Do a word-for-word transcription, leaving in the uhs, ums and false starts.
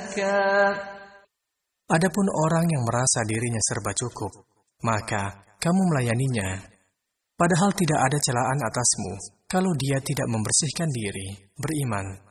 زكى. Adapun orang yang merasa dirinya serba cukup, maka kamu melayaninya. Padahal tidak ada celaan atasmu kalau dia tidak membersihkan diri, beriman.